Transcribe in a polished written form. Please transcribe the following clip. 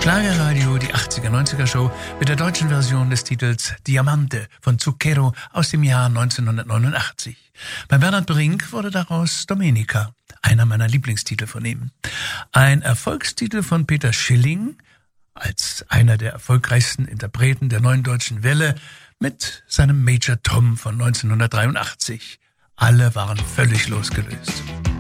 Schlagerradio, die 80er-90er-Show mit der deutschen Version des Titels Diamante von Zucchero aus dem Jahr 1989. Bei Bernhard Brink wurde daraus Domenica, einer meiner Lieblingstitel von ihm. Ein Erfolgstitel von Peter Schilling, als einer der erfolgreichsten Interpreten der neuen deutschen Welle, mit seinem Major Tom von 1983. Alle waren völlig losgelöst.